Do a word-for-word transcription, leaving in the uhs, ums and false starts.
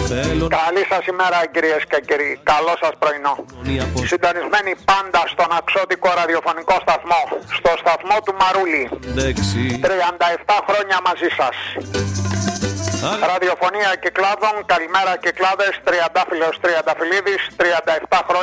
Καλή σας ημέρα κυρίες και κύριοι. Καλό σας πρωινό. Συντονισμένοι πάντα στον αξιότικο ραδιοφωνικό σταθμό, στο σταθμό του Μαρούλη. τριάντα επτά χρόνια μαζί σας. Ραδιοφωνία Κυκλάδων, καλημέρα Κυκλάδες, τριαντάφυλλος Τριανταφυλλίδης, τριάντα επτά χρόνια.